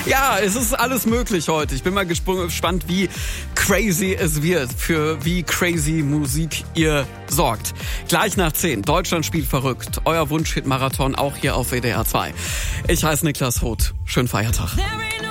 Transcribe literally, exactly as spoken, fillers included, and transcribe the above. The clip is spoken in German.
Ja, es ist alles möglich heute. Ich bin mal gespannt, wie crazy es wird, für wie crazy Musik ihr sorgt. Gleich nach zehn, Deutschland spielt verrückt. Euer Wunsch-Hit-Marathon auch hier auf W D R zwei. Ich heiße Niklas Hoth. Schönen Feiertag.